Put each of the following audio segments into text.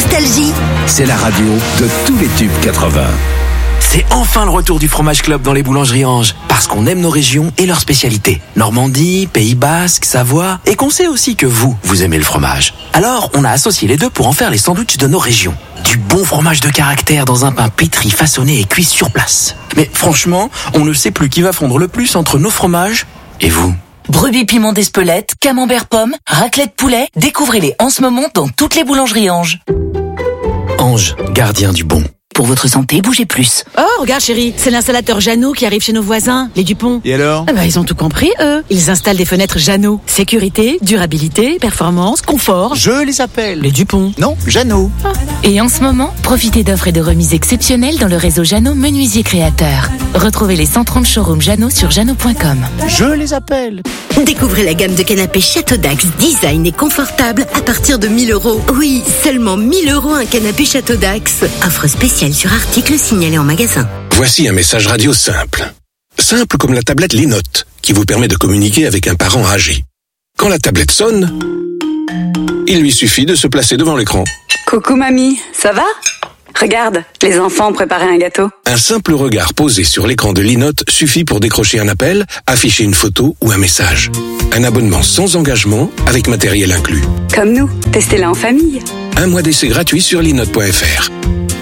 Nostalgie. C'est la radio de tous les tubes 80. C'est enfin le retour du Fromage Club dans les boulangeries Ange. Parce qu'on aime nos régions et leurs spécialités. Normandie, Pays Basque, Savoie. Et qu'on sait aussi que vous aimez le fromage. Alors, on a associé les deux pour en faire les sandwichs de nos régions. Du bon fromage de caractère dans un pain pétri, façonné et cuit sur place. Mais franchement, on ne sait plus qui va fondre le plus entre nos fromages et vous. Brebis piment d'Espelette, camembert pomme, raclette poulet. Découvrez-les en ce moment dans toutes les boulangeries Ange. Ange, gardien du bon. Pour votre santé, bougez plus. Oh, regarde chérie, c'est l'installateur Jeannot qui arrive chez nos voisins, les Dupont. Et alors ? Ils ont tout compris, eux. Ils installent des fenêtres Jeannot. Sécurité, durabilité, performance, confort. Je les appelle. Les Dupont. Non, Jeannot. Et en ce moment, profitez d'offres et de remises exceptionnelles dans le réseau Jeannot Menuisier Créateur. Retrouvez les 130 showrooms Jeannot sur jeannot.com. Je les appelle. Découvrez la gamme de canapés Château d'Axe, design et confortable à partir de 1 000 €. Oui, seulement 1 000 € un canapé Château d'Axe. Offre spéciale sur article signalé en magasin. Voici un message radio simple. Simple comme la tablette Linote, qui vous permet de communiquer avec un parent âgé. Quand la tablette sonne, il lui suffit de se placer devant l'écran. Coucou mamie, ça va ? Regarde, les enfants ont préparé un gâteau. Un simple regard posé sur l'écran de Linote suffit pour décrocher un appel, afficher une photo ou un message. Un abonnement sans engagement avec matériel inclus. Comme nous, testez-la en famille. 1 mois d'essai gratuit sur linote.fr.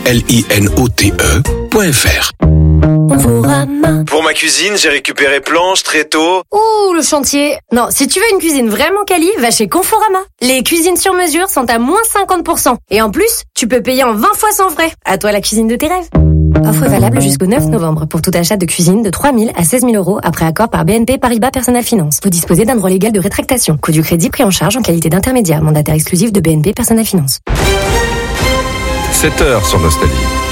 LINOTE.fr. Pour ma cuisine, j'ai récupéré planches, tréteaux. Ouh, le chantier. Non, si tu veux une cuisine vraiment quali, va chez Conforama. Les cuisines sur mesure sont à moins 50%. Et en plus, tu peux payer en 20 fois sans frais. À toi la cuisine de tes rêves. Offre valable jusqu'au 9 novembre pour tout achat de cuisine de 3 000 à 16 000 € après accord par BNP Paribas Personal Finance. Vous disposez d'un droit légal de rétractation. Coût du crédit pris en charge en qualité d'intermédiaire. Mandataire exclusif de BNP Personal Finance. 7h sur Nostalgie.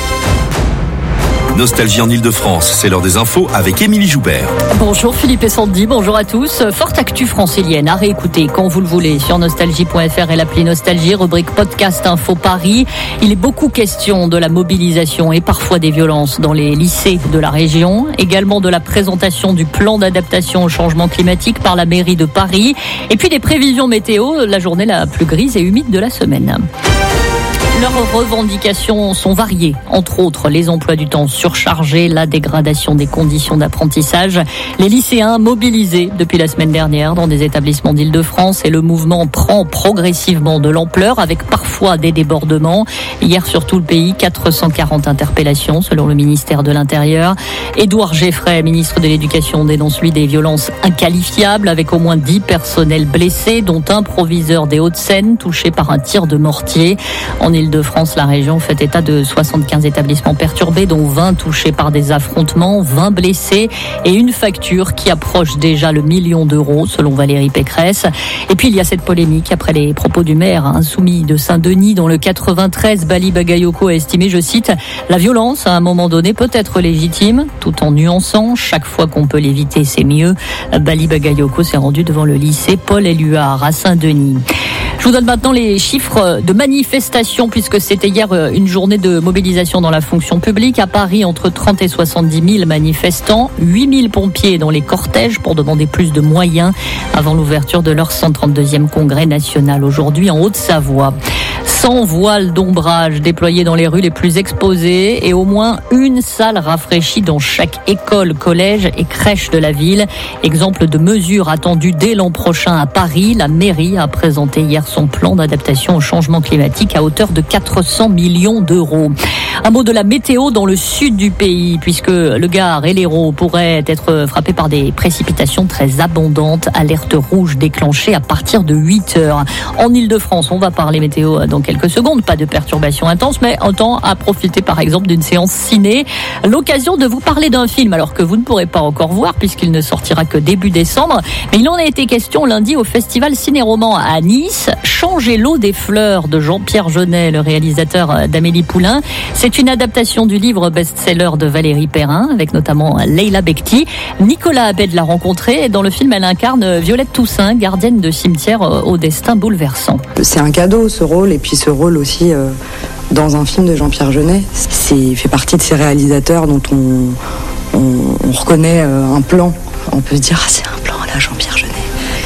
Nostalgie en Ile-de-France, c'est l'heure des infos avec Émilie Joubert. Bonjour Philippe et Sandy, bonjour à tous. Forte actu francilienne à réécouter quand vous le voulez sur nostalgie.fr et l'appli Nostalgie, rubrique podcast Info Paris. Il est beaucoup question de la mobilisation et parfois des violences dans les lycées de la région. Également de la présentation du plan d'adaptation au changement climatique par la mairie de Paris. Et puis des prévisions météo, la journée la plus grise et humide de la semaine. Leurs revendications sont variées, entre autres les emplois du temps surchargés, la dégradation des conditions d'apprentissage. Les lycéens mobilisés depuis la semaine dernière dans des établissements d'Île-de-France et le mouvement prend progressivement de l'ampleur avec parfois des débordements. Hier sur tout le pays, 440 interpellations selon le ministère de l'Intérieur. Édouard Geffray, ministre de l'Éducation, dénonce lui des violences inqualifiables avec au moins 10 personnels blessés, dont un proviseur des Hauts-de-Seine touché par un tir de mortier. En Île-de-France, la région fait état de 75 établissements perturbés, dont 20 touchés par des affrontements, 20 blessés et une facture qui approche déjà le 1 million d'euros, selon Valérie Pécresse. Et puis, il y a cette polémique après les propos du maire insoumis de Saint-Denis, dont le 93, Bali Bagayoko, a estimé, je cite, « La violence, à un moment donné, peut être légitime, tout en nuançant. Chaque fois qu'on peut l'éviter, c'est mieux. » Bali Bagayoko s'est rendu devant le lycée Paul-Éluard à Saint-Denis. Je vous donne maintenant les chiffres de manifestations puisque c'était hier une journée de mobilisation dans la fonction publique. À Paris, entre 30 et 70 000 manifestants, 8 000 pompiers dans les cortèges pour demander plus de moyens avant l'ouverture de leur 132e congrès national aujourd'hui en Haute-Savoie. 100 voiles d'ombrage déployés dans les rues les plus exposées et au moins une salle rafraîchie dans chaque école, collège et crèche de la ville. Exemple de mesures attendues dès l'an prochain à Paris. La mairie a présenté hier son plan d'adaptation au changement climatique à hauteur de 400 millions d'euros. Un mot de la météo dans le sud du pays, puisque le Gard et l'Hérault pourraient être frappés par des précipitations très abondantes. Alerte rouge déclenchée à partir de 8 heures. En Ile-de-France, on va parler météo dans quelques secondes. Pas de perturbations intenses, mais un temps à profiter par exemple d'une séance ciné. L'occasion de vous parler d'un film, alors que vous ne pourrez pas encore voir, puisqu'il ne sortira que début décembre. Mais il en a été question lundi au Festival Ciné-Roman à Nice. Changer l'eau des fleurs de Jean-Pierre Jeunet, le réalisateur d'Amélie Poulain. C'est une adaptation du livre best-seller de Valérie Perrin, avec notamment Leila Bekti. Nicolas Abed l'a rencontrée et dans le film, elle incarne Violette Toussaint, gardienne de cimetière au destin bouleversant. C'est un cadeau ce rôle, et puis ce rôle aussi dans un film de Jean-Pierre Jeunet. Il fait partie de ces réalisateurs dont on reconnaît un plan. On peut se dire, c'est un plan à la Jean-Pierre Jeunet.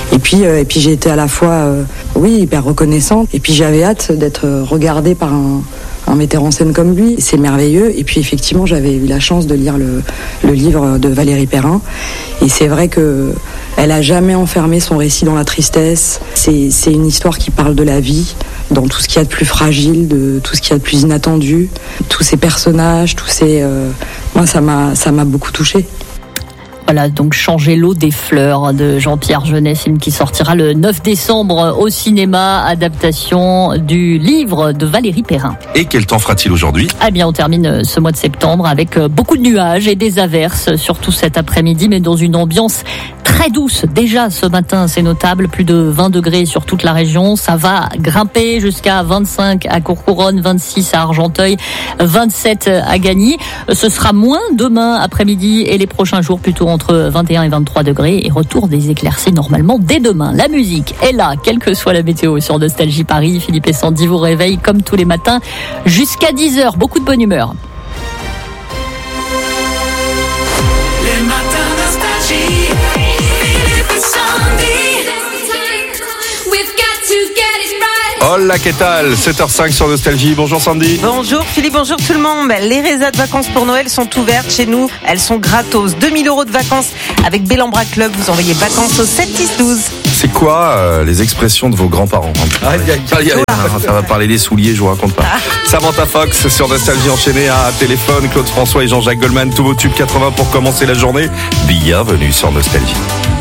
Et puis j'ai été à la fois, hyper reconnaissante. Et puis j'avais hâte d'être regardée par un metteur en scène comme lui. C'est merveilleux. Et puis effectivement, j'avais eu la chance de lire le livre de Valérie Perrin. Et c'est vrai que elle a jamais enfermé son récit dans la tristesse. C'est une histoire qui parle de la vie, dans tout ce qu'il y a de plus fragile, de tout ce qu'il y a de plus inattendu, tous ces personnages, moi ça m'a beaucoup touchée. Voilà, donc Changer l'eau des fleurs de Jean-Pierre Jeunet, film qui sortira le 9 décembre au cinéma, adaptation du livre de Valérie Perrin. Et quel temps fera-t-il aujourd'hui ? Eh bien, on termine ce mois de septembre avec beaucoup de nuages et des averses, surtout cet après-midi, mais dans une ambiance très douce. Déjà ce matin, c'est notable, plus de 20 degrés sur toute la région. Ça va grimper jusqu'à 25 à Courcouronnes, 26 à Argenteuil, 27 à Gagny. Ce sera moins demain après-midi et les prochains jours, plutôt entre 21 et 23 degrés, et retour des éclaircies normalement dès demain. La musique est là, quelle que soit la météo sur Nostalgie Paris. Philippe et Sandy vous réveillent comme tous les matins jusqu'à 10h. Beaucoup de bonne humeur. Les matins Nostalgie. Philippe et Sandy. We've got to get it right. Hola, qu'est-ce que 7h05 sur Nostalgie. Bonjour Sandy. Bonjour Philippe, bonjour tout le monde. Les résas de vacances pour Noël sont ouvertes chez nous. Elles sont gratos. 2000 € de vacances avec Bellambra Club. Vous envoyez vacances au 7-10-12. C'est quoi les expressions de vos grands-parents ? Ça va parler des souliers, je vous raconte pas. Samantha Fox sur Nostalgie enchaînée à téléphone. Claude François et Jean-Jacques Goldman, tous vos tubes 80 pour commencer la journée. Bienvenue sur Nostalgie.